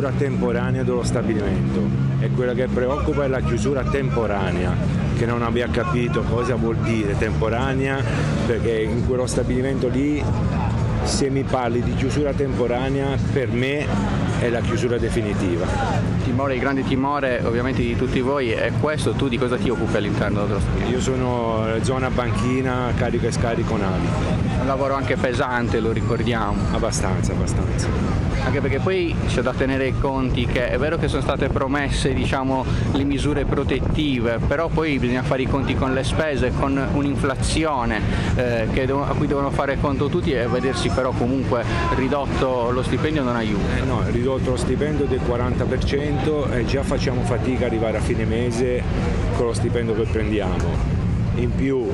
chiusura temporanea dello stabilimento, e quello che preoccupa è la chiusura temporanea, che non abbia capito cosa vuol dire temporanea, perché in quello stabilimento lì, se mi parli di chiusura temporanea, per me è la chiusura definitiva. Il grande timore ovviamente di tutti voi è questo. Tu di cosa ti occupi all'interno dello stabilimento? Io sono zona banchina, carico e scarico navi. Un lavoro anche pesante, lo ricordiamo. Abbastanza. Anche perché poi c'è da tenere i conti che è vero che sono state promesse, diciamo, le misure protettive, però poi bisogna fare i conti con le spese, con un'inflazione a cui devono fare conto tutti, e vedersi però comunque ridotto lo stipendio non aiuta. No, ridotto lo stipendio del 40% e già facciamo fatica ad arrivare a fine mese con lo stipendio che prendiamo. In più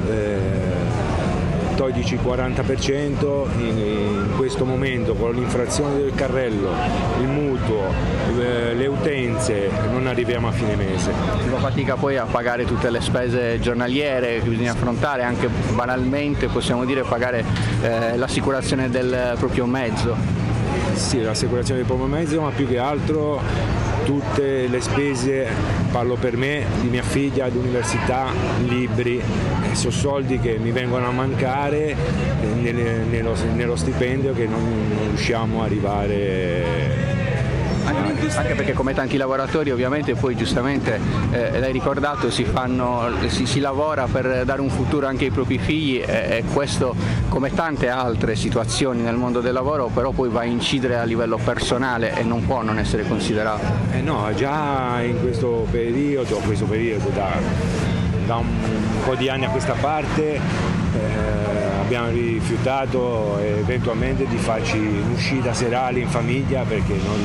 togli il 40%, in questo momento con l'infrazione del carrello, il mutuo, le utenze, non arriviamo a fine mese. Si fa fatica poi a pagare tutte le spese giornaliere che bisogna affrontare, anche banalmente possiamo dire pagare l'assicurazione del proprio mezzo. Sì, l'assicurazione del proprio mezzo, ma più che altro tutte le spese, parlo per me, di mia figlia ad università, libri, sono soldi che mi vengono a mancare nello stipendio, che non riusciamo a arrivare. Anche perché come tanti lavoratori ovviamente poi giustamente l'hai ricordato, si lavora per dare un futuro anche ai propri figli, e questo come tante altre situazioni nel mondo del lavoro però poi va a incidere a livello personale e non può non essere considerato. No, già in questo periodo da un po' di anni a questa parte abbiamo rifiutato eventualmente di farci un'uscita serale in famiglia, perché non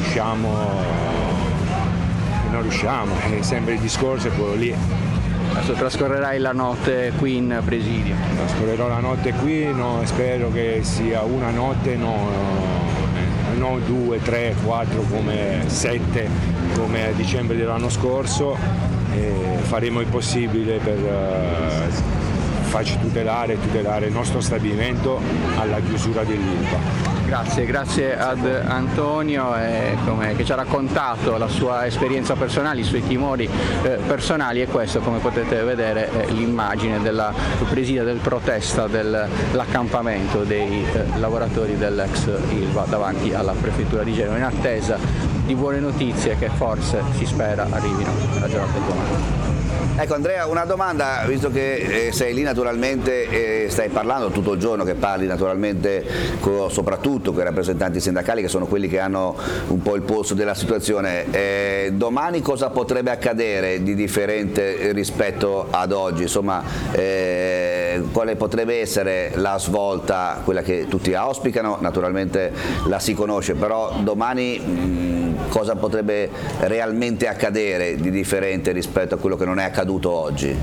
riusciamo, è sempre il discorso è quello lì. Adesso trascorrerai la notte qui in presidio? Trascorrerò la notte qui, spero che sia una notte, non 2, 3, 4 come 7 come a dicembre dell'anno scorso, e faremo il possibile per farci tutelare il nostro stabilimento alla chiusura dell'Ilva. Grazie ad Antonio che ci ha raccontato la sua esperienza personale, i suoi timori personali, e questo, come potete vedere, è l'immagine della presidia del protesta dell'accampamento dei lavoratori dell'ex Ilva davanti alla prefettura di Genova, in attesa di buone notizie che forse si spera arrivino nella giornata di domani. Ecco Andrea, una domanda, visto che sei lì naturalmente e stai parlando tutto il giorno, che parli naturalmente soprattutto con i rappresentanti sindacali, che sono quelli che hanno un po' il polso della situazione, domani cosa potrebbe accadere di differente rispetto ad oggi? Insomma, quale potrebbe essere la svolta, quella che tutti auspicano, naturalmente la si conosce, però domani cosa potrebbe realmente accadere di differente rispetto a quello che non è accaduto oggi?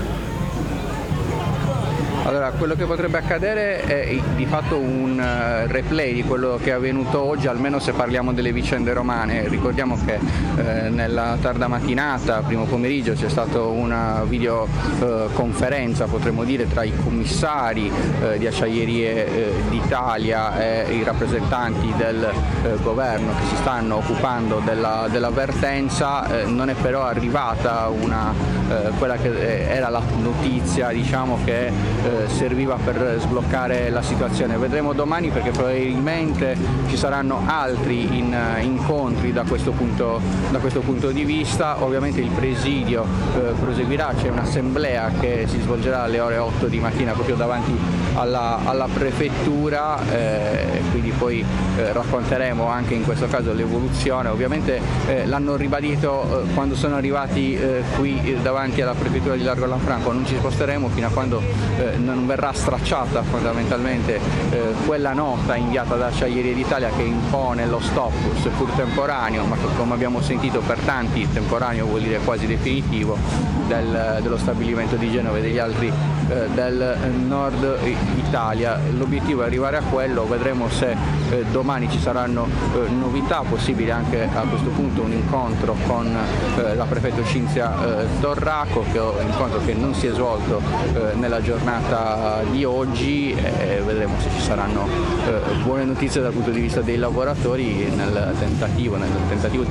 Allora, quello che potrebbe accadere è di fatto un replay di quello che è avvenuto oggi, almeno se parliamo delle vicende romane. Ricordiamo che nella tarda mattinata, primo pomeriggio, c'è stata una videoconferenza, potremmo dire, tra i commissari di Acciaierie d'Italia e i rappresentanti del governo che si stanno occupando dell'avvertenza. Non è però arrivata quella che era la notizia, diciamo, che serviva per sbloccare la situazione. Vedremo domani, perché probabilmente ci saranno altri incontri da questo punto di vista. Ovviamente il presidio proseguirà, c'è un'assemblea che si svolgerà alle ore 8 di mattina proprio davanti alla prefettura, quindi poi racconteremo anche in questo caso l'evoluzione. Ovviamente l'hanno ribadito quando sono arrivati qui davanti alla prefettura di Largo Lanfranco: non ci sposteremo fino a quando non verrà stracciata fondamentalmente quella nota inviata da Acciaierie d'Italia che impone lo stop, seppur temporaneo, ma che, come abbiamo sentito, per tanti temporaneo vuol dire quasi definitivo, dello stabilimento di Genova e degli altri del nord Italia. L'obiettivo è arrivare a quello, vedremo se domani ci saranno novità, possibili anche a questo punto un incontro con la prefetto Cinzia Torraco, incontro che non si è svolto nella giornata di oggi, e vedremo se ci saranno buone notizie dal punto di vista dei lavoratori nel tentativo